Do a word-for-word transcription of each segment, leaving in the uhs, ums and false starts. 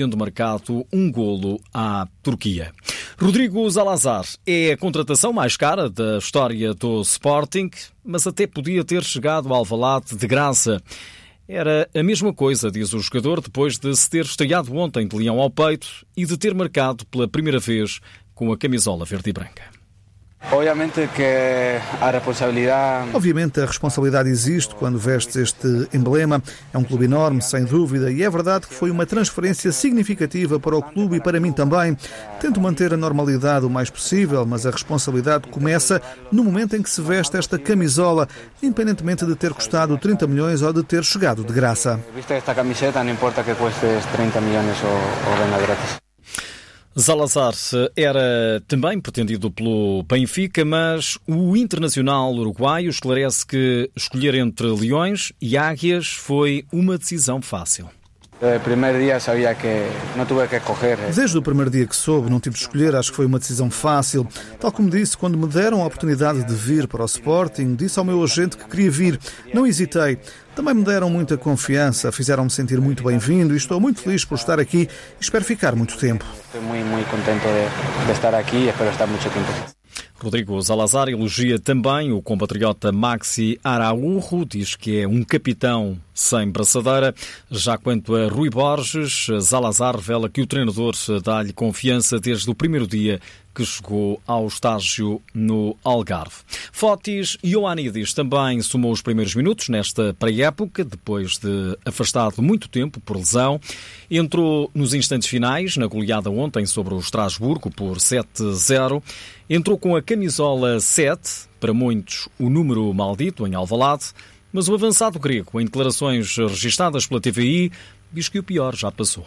tendo marcado um golo à Turquia. Rodrigo Zalazar é a contratação mais cara da história do Sporting, mas até podia ter chegado ao Alvalade de graça. Era a mesma coisa, diz o jogador, depois de se ter estreado ontem de leão ao peito e de ter marcado pela primeira vez com a camisola verde e branca. Obviamente que a responsabilidade... Obviamente a responsabilidade existe quando vestes este emblema. É um clube enorme, sem dúvida, e é verdade que foi uma transferência significativa para o clube e para mim também. Tento manter a normalidade o mais possível, mas a responsabilidade começa no momento em que se veste esta camisola, independentemente de ter custado trinta milhões ou de ter chegado de graça. Viste esta camiseta, não importa que cuestes trinta milhões ou, ou venga grátis. Zalazar era também pretendido pelo Benfica, mas o internacional uruguaio esclarece que escolher entre leões e águias foi uma decisão fácil. Desde o primeiro dia sabia que não tive que escolher. Desde o primeiro dia que soube, não tive de escolher, acho que foi uma decisão fácil. Tal como disse, quando me deram a oportunidade de vir para o Sporting, disse ao meu agente que queria vir. Não hesitei. Também me deram muita confiança, fizeram-me sentir muito bem-vindo e estou muito feliz por estar aqui e espero ficar muito tempo. Estou muito, muito contente de, de estar aqui e espero estar muito tempo. Rodrigo Zalazar elogia também o compatriota Maxi Araújo, diz que é um capitão sem braçadeira. Já quanto a Rui Borges, Zalazar revela que o treinador dá-lhe confiança desde o primeiro dia que chegou ao estágio no Algarve. Fotis Ioannidis também somou os primeiros minutos nesta pré-época, depois de afastado muito tempo por lesão. Entrou nos instantes finais, na goleada ontem sobre o Estrasburgo por sete a zero. Entrou com a camisola sete, para muitos o número maldito em Alvalade, mas o avançado grego, em declarações registadas pela T V I, diz que o pior já passou.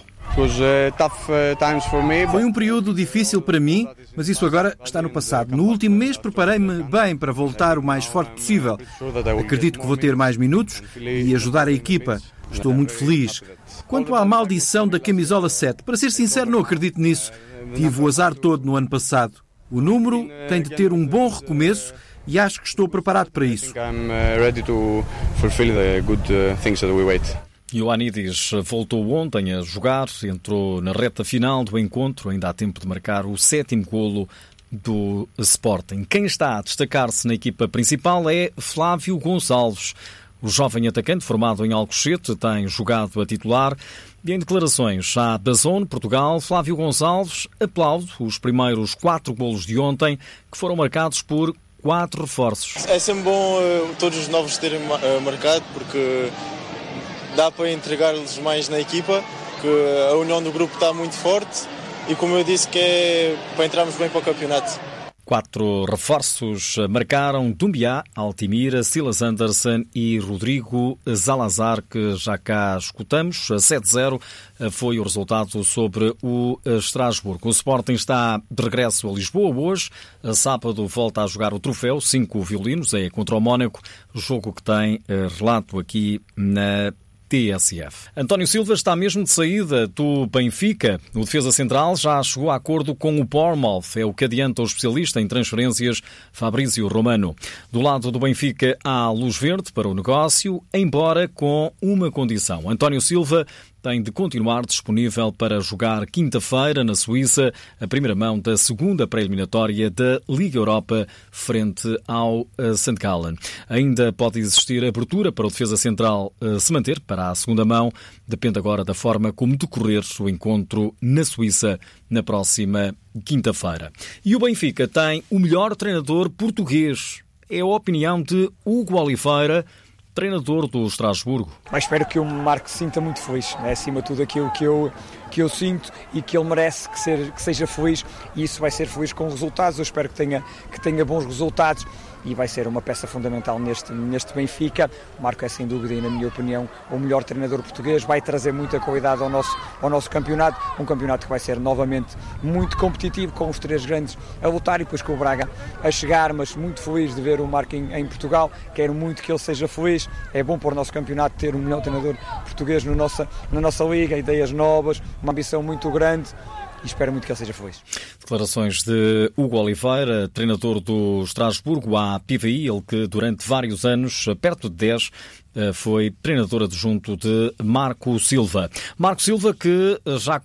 Foi um período difícil para mim, mas isso agora está no passado. No último mês preparei-me bem para voltar o mais forte possível. Acredito que vou ter mais minutos e ajudar a equipa. Estou muito feliz. Quanto à maldição da camisola sete, para ser sincero, não acredito nisso. Tive o azar todo no ano passado. O número tem de ter um bom recomeço e acho que estou preparado para isso. Ioannidis voltou ontem a jogar, entrou na reta final do encontro, ainda há tempo de marcar o sétimo golo do Sporting. Quem está a destacar-se na equipa principal é Flávio Gonçalves. O jovem atacante, formado em Alcochete, tem jogado a titular e em declarações à DAZN Portugal, Flávio Gonçalves aplaude os primeiros quatro golos de ontem, que foram marcados por quatro reforços. É sempre bom uh, todos os novos terem uh, marcado, porque dá para entregar-lhes mais na equipa, que a união do grupo está muito forte e, como eu disse, que é para entrarmos bem para o campeonato. Quatro reforços marcaram Dumbiá, Altimira, Silas Anderson e Rodrigo Zalazar, que já cá escutamos. sete a zero foi o resultado sobre o Estrasburgo. O Sporting está de regresso a Lisboa hoje. Sábado volta a jogar o troféu, cinco violinos, é contra o Mónaco, jogo que tem relato aqui na T S F. António Silva está mesmo de saída do Benfica. O defesa central já chegou a acordo com o Bournemouth, é o que adianta o especialista em transferências Fabrício Romano. Do lado do Benfica há luz verde para o negócio, embora com uma condição. António Silva tem de continuar disponível para jogar quinta-feira na Suíça, a primeira mão da segunda pré-eliminatória da Liga Europa frente ao Sankt Gallen. Ainda pode existir abertura para o defesa central se manter para a segunda mão. Depende agora da forma como decorrer o encontro na Suíça na próxima quinta-feira. E o Benfica tem o melhor treinador português. É a opinião de Hugo Oliveira, treinador do Estrasburgo. Mas espero que o Marco se sinta muito feliz. É acima de tudo aquilo que eu, que eu sinto e que ele merece que, ser, que seja feliz, e isso vai ser feliz com resultados. Eu espero que tenha, que tenha bons resultados e vai ser uma peça fundamental neste, neste Benfica. O Marco é, sem dúvida, e na minha opinião, o melhor treinador português. Vai trazer muita qualidade ao nosso, ao nosso campeonato. Um campeonato que vai ser novamente muito competitivo, com os três grandes a lutar e depois com o Braga a chegar, mas muito feliz de ver o Marco em, em Portugal. Quero muito que ele seja feliz. É bom para o nosso campeonato ter um melhor treinador português no nossa, na nossa liga, ideias novas, uma ambição muito grande. E espero muito que ele seja feliz. Declarações de Hugo Oliveira, treinador do Estrasburgo, à P V I, ele que durante vários anos, perto de dez, foi treinador adjunto de Marco Silva. Marco Silva que já